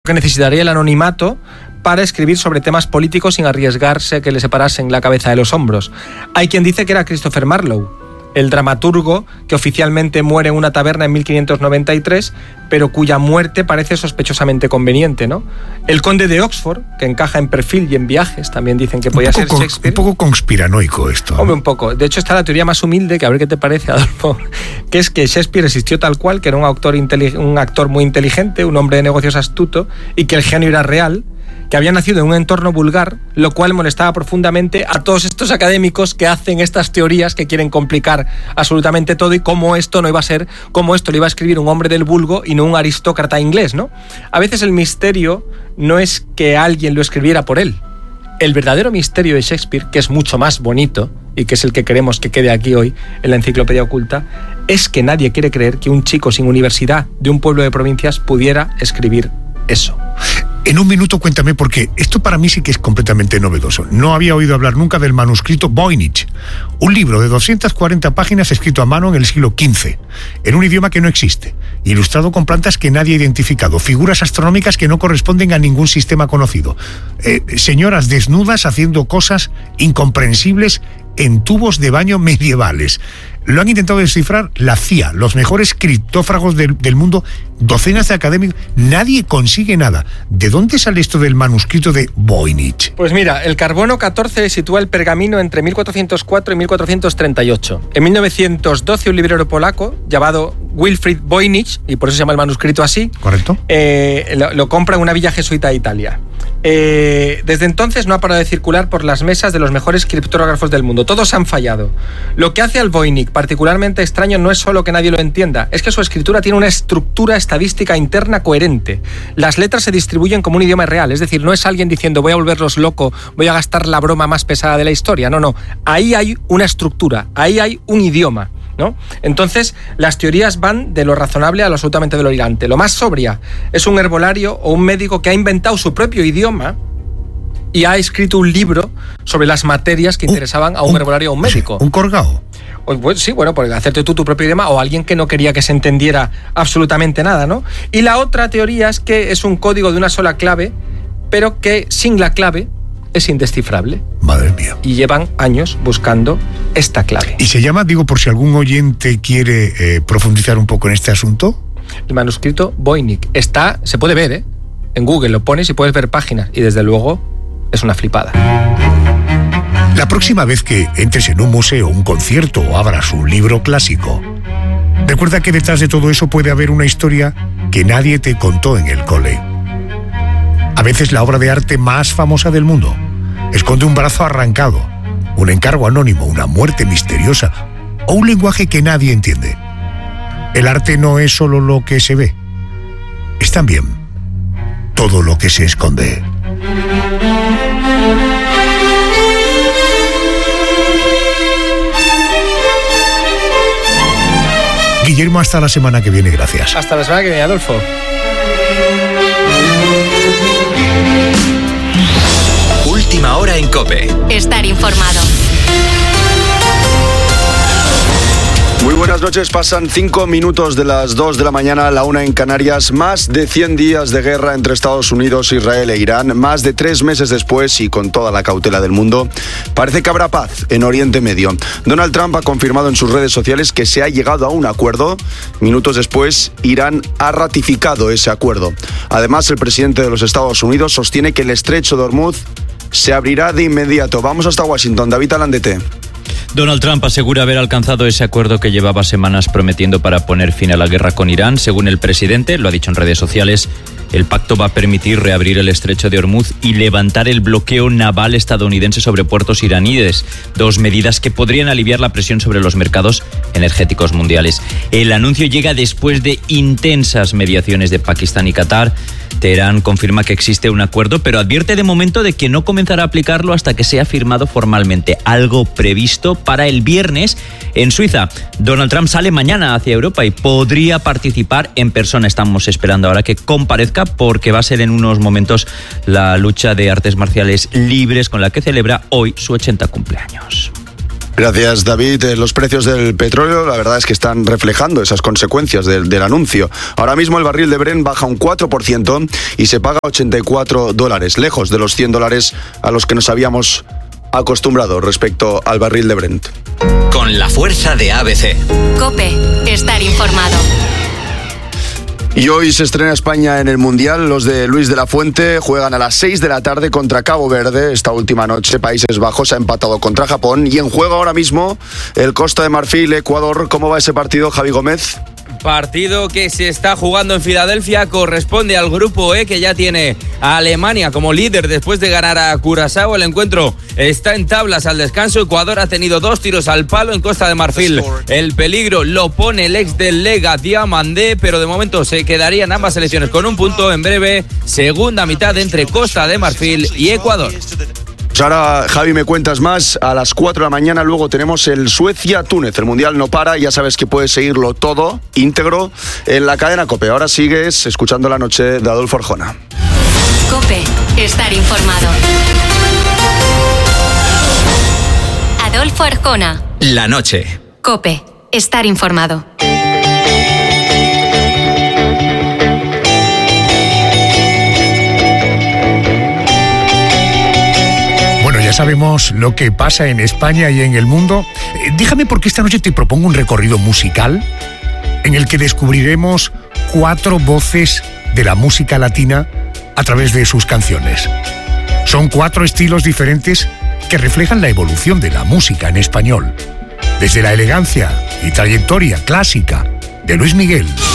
que necesitaría el anonimato para escribir sobre temas políticos sin arriesgarse a que le separasen la cabeza de los hombros. Hay quien dice que era Christopher Marlowe, el dramaturgo que oficialmente muere en una taberna en 1593, pero cuya muerte parece sospechosamente conveniente, ¿no? El conde de Oxford, que encaja en perfil y en viajes, también dicen que podía ser Shakespeare. Un poco conspiranoico esto, ¿no? Hombre, un poco. De hecho, está la teoría más humilde, que a ver qué te parece, Adolfo, que es que Shakespeare existió tal cual, que era un actor muy inteligente, un hombre de negocios astuto, y que el genio era real, que había nacido en un entorno vulgar, lo cual molestaba profundamente a todos estos académicos que hacen estas teorías que quieren complicar absolutamente todo, y cómo esto no iba a ser, cómo esto lo iba a escribir un hombre del vulgo y no un aristócrata inglés, ¿no? A veces el misterio no es que alguien lo escribiera por él. El verdadero misterio de Shakespeare, que es mucho más bonito y que es el que queremos que quede aquí hoy en la Enciclopedia Oculta, es que nadie quiere creer que un chico sin universidad de un pueblo de provincias pudiera escribir eso. En un minuto cuéntame, porque esto para mí sí que es completamente novedoso. No había oído hablar nunca del manuscrito Voynich, un libro de 240 páginas escrito a mano en el siglo XV, en un idioma que no existe, ilustrado con plantas que nadie ha identificado, figuras astronómicas que no corresponden a ningún sistema conocido, señoras desnudas haciendo cosas incomprensibles en tubos de baño medievales. Lo han intentado descifrar la CIA, los mejores criptófagos del mundo, docenas de académicos. Nadie consigue nada. ¿De dónde sale esto del manuscrito de Voynich? Pues mira, el carbono 14 sitúa el pergamino entre 1404 y 1438. En 1912 un librero polaco llamado Wilfrid Voynich, y por eso se llama el manuscrito así, ¿correcto? Lo compra en una villa jesuita de Italia. Desde entonces no ha parado de circular por las mesas de los mejores criptógrafos del mundo. Todos han fallado. Lo que hace al Voynich particularmente extraño no es solo que nadie lo entienda, es que su escritura tiene una estructura estadística interna coherente. Las letras se distribuyen como un idioma real, es decir, no es alguien diciendo voy a volverlos loco, voy a gastar la broma más pesada de la historia. No. Ahí hay una estructura, ahí hay un idioma, ¿no? Entonces, las teorías van de lo razonable a lo absolutamente delirante. Lo más sobria es un herbolario o un médico que ha inventado su propio idioma y ha escrito un libro sobre las materias que interesaban a un herbolario o a un médico. ¿Un colgado? Pues sí, bueno, por hacerte tú tu propio idioma, o alguien que no quería que se entendiera absolutamente nada, ¿no? Y la otra teoría es que es un código de una sola clave, pero que sin la clave es indescifrable. Madre mía. Y llevan años buscando esta clave. ¿Y se llama, digo, por si algún oyente quiere profundizar un poco en este asunto? El manuscrito Voynich. Se puede ver, en Google lo pones y puedes ver páginas, y desde luego es una flipada. La próxima vez que entres en un museo, un concierto o abras un libro clásico, recuerda que detrás de todo eso puede haber una historia que nadie te contó en el cole. A veces la obra de arte más famosa del mundo esconde un brazo arrancado, un encargo anónimo, una muerte misteriosa o un lenguaje que nadie entiende. El arte no es solo lo que se ve, es también todo lo que se esconde. Guillermo, hasta la semana que viene, gracias. Hasta la semana que viene, Adolfo. Última hora en COPE. Estar informado. Muy buenas noches, pasan 5 minutos de las 2 de la mañana, la 1 en Canarias. Más de 100 días de guerra entre Estados Unidos, Israel e Irán, más de 3 meses después y con toda la cautela del mundo, parece que habrá paz en Oriente Medio. Donald Trump ha confirmado en sus redes sociales que se ha llegado a un acuerdo. Minutos después, Irán ha ratificado ese acuerdo. Además, el presidente de los Estados Unidos sostiene que el estrecho de Hormuz se abrirá de inmediato. Vamos hasta Washington, David Alandete. Donald Trump asegura haber alcanzado ese acuerdo que llevaba semanas prometiendo para poner fin a la guerra con Irán. Según el presidente, lo ha dicho en redes sociales, el pacto va a permitir reabrir el estrecho de Hormuz y levantar el bloqueo naval estadounidense sobre puertos iraníes, 2 medidas que podrían aliviar la presión sobre los mercados energéticos mundiales. El anuncio llega después de intensas mediaciones de Pakistán y Qatar. Teherán confirma que existe un acuerdo, pero advierte de momento de que no comenzará a aplicarlo hasta que sea firmado formalmente, algo previsto para el viernes en Suiza. Donald Trump sale mañana hacia Europa y podría participar en persona. Estamos esperando ahora que comparezca porque va a ser en unos momentos la lucha de artes marciales libres con la que celebra hoy su 80 cumpleaños. Gracias, David. Los precios del petróleo, la verdad es que están reflejando esas consecuencias del anuncio. Ahora mismo el barril de Brent baja un 4% y se paga $84, lejos de los $100 a los que nos habíamos acostumbrado respecto al barril de Brent. Con la fuerza de ABC. COPE, estar informado. Y hoy se estrena España en el Mundial. Los de Luis de la Fuente juegan a las 6 de la tarde contra Cabo Verde. Esta última noche Países Bajos ha empatado contra Japón. Y en juego ahora mismo el Costa de Marfil, Ecuador. ¿Cómo va ese partido, Javi Gómez? Partido que se está jugando en Filadelfia, corresponde al grupo E, que ya tiene a Alemania como líder después de ganar a Curazao. El encuentro está en tablas al descanso. Ecuador ha tenido 2 tiros al palo en Costa de Marfil. El peligro lo pone el ex del Lega, Diamandé, pero de momento se quedarían ambas selecciones con un punto. En breve, segunda mitad entre Costa de Marfil y Ecuador. Ahora, Javi, me cuentas más. A las 4 de la mañana luego tenemos el Suecia-Túnez. El Mundial no para, ya sabes que puedes seguirlo todo, íntegro, en la cadena COPE. Ahora sigues escuchando La Noche de Adolfo Arjona. COPE, estar informado. Adolfo Arjona. La Noche. COPE, estar informado. Ya sabemos lo que pasa en España y en el mundo. Déjame, porque esta noche te propongo un recorrido musical en el que descubriremos 4 voces de la música latina a través de sus canciones. Son 4 estilos diferentes que reflejan la evolución de la música en español, desde la elegancia y trayectoria clásica de Luis Miguel.